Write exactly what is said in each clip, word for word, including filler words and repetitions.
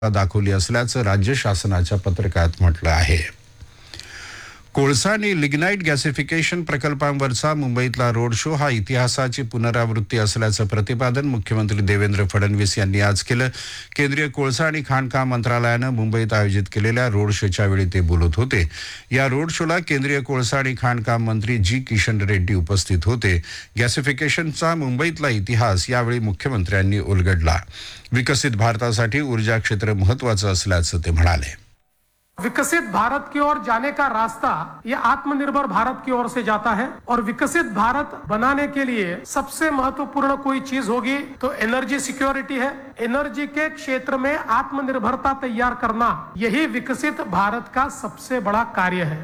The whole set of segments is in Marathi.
दाखवली असल्याचं राज्य शासनाच्या पत्रकात म्हटलं आहे. कोळसा आणि लिग्नाइट गॅसिफिकेशन प्रकल्पांवरचा मुंबईतला रोड शो हा इतिहासाची पुनरावृत्ती असल्याचं प्रतिपादन मुख्यमंत्री देवेंद्र फडणवीस यांनी आज केलं. केंद्रीय कोळसा आणि खाणकाम मंत्रालयानं मुंबईत आयोजित केलेल्या रोड शोच्या वेळी ते बोलत होते. या रोड शोला केंद्रीय कोळसा आणि खाणकाम मंत्री जी किशन रेड्डी उपस्थित होते. गॅसिफिकेशनचा मुंबईतला इतिहास यावेळी मुख्यमंत्र्यांनी उलगडला. विकसित भारतासाठी ऊर्जा क्षेत्र महत्त्वाचं असल्याचं ते म्हणाले. विकसित भारत की ओर जाने का रास्ता ये आत्मनिर्भर भारत की ओर से जाता है और विकसित भारत बनाने के लिए सबसे महत्वपूर्ण कोई चीज होगी तो एनर्जी सिक्योरिटी है. एनर्जी के क्षेत्र में आत्मनिर्भरता तैयार करना यही विकसित भारत का सबसे बड़ा कार्य है.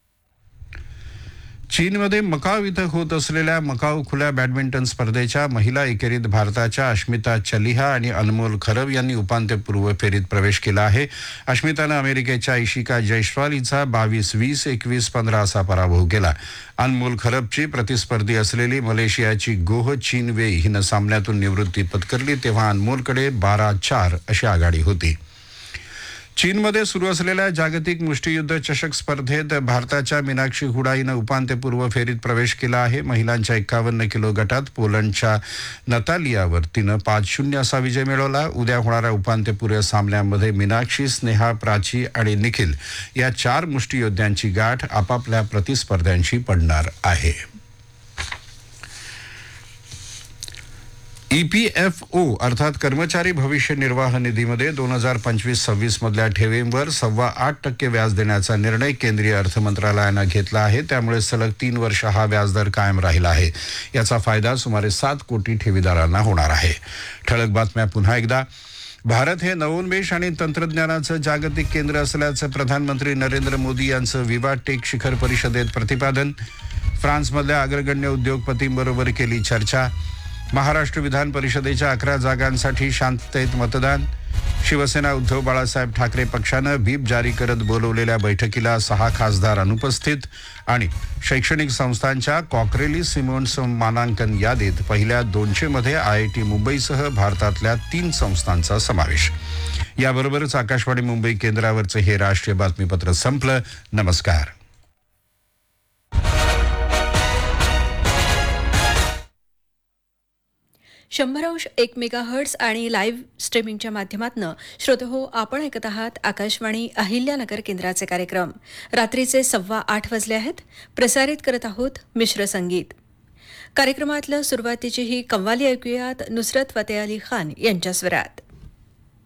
चीनमध्ये मकाव इथं होत असलेल्या मकाऊ खुल्या बॅडमिंटन स्पर्धेच्या महिला एकेरीत भारताच्या अश्मिता चलिहा आणि अनमोल खरब यांनी उपांत्यपूर्व फेरीत प्रवेश केला आहे. अश्मितानं अमेरिकेच्या इशिका जयस्वाल हिचा बावीस वीस एकवीस पंधरा असा पराभव केला. अनमोल खरबची प्रतिस्पर्धी असलेली मलेशियाची गोह चीन वेई हिनं सामन्यातून निवृत्ती पत्करली तेव्हा अनमोलकडे बारा चार अशी आघाडी होती. चीनमध्ये सुरू असलेल्या जागतिक मुष्टियुद्ध चषक स्पर्धेत भारताच्या मीनाक्षी हुडा हिनं उपांत्यपूर्व फेरीत प्रवेश केला आहे. महिलांच्या एक्कावन्न किलो गटात पोलंडच्या नतालियावर तिनं पाच शून्य असा विजय मिळवला. उद्या होणाऱ्या उपांत्यपूर्व सामन्यामध्ये मीनाक्षी, स्नेहा, प्राची आणि निखिल या चार मुष्टियोद्ध्यांची गाठ आपापल्या प्रतिस्पर्ध्यांशी पडणार आहे. ई पी एफ ओ अर्थात कर्मचारी भविष्य निर्वाह निधीमध्ये दोन हजार पंचवीस सव्वीस मधल्या ठेवींवर सव्वा आठ टक्के व्याज देण्याचा निर्णय केंद्रीय अर्थ मंत्रालयानं घेतला आहे. त्यामुळे सलग तीन वर्ष हा व्याजदर कायम राहिला आहे. याचा फायदा सुमारे सात कोटी ठेवीदारांना होणार आहे. ठळक बातम्या पुन्हा एकदा. भारत हे नवोन्मेष आणि तंत्रज्ञानाचं जागतिक केंद्र असल्याचं प्रधानमंत्री नरेंद्र मोदी यांचं विवा टेक शिखर परिषदेत प्रतिपादन. फ्रान्समधल्या अग्रगण्य उद्योगपतींबरोबर केली चर्चा. महाराष्ट्र विधान परिषदेच्या अकरा जागांसाठी शांततेत मतदान. शिवसेना उद्धव बाळासाहेब ठाकरे पक्षानं व्हीप जारी करत बोलवलेल्या बैठकीला सहा खासदार अनुपस्थित. आणि शैक्षणिक संस्थांच्या कॉकरेली सिमोन्स मानांकन यादीत पहिल्या दोनशे मध्ये आय आय टी मुंबईसह भारतातल्या तीन संस्थांचा समावेश. याबरोबरच आकाशवाणी मुंबई केंद्रावरचं हे राष्ट्रीय बातमीपत्र संपलं. नमस्कार. शंभर अंश एक मेगाहर्ट्स आणि लाईव्ह स्ट्रीमिंगच्या माध्यमातून श्रोतेहो आपण ऐकत आहात आकाशवाणी अहिल्यानगर केंद्राचे कार्यक्रम. रात्रीचे सव्वा आठ वाजले आहेत. प्रसारित करत आहोत मिश्र संगीत. कार्यक्रमातलं सुरुवातीची ही कव्वाली ऐकूयात नुसरत फतेह अली खान यांच्या स्वरात.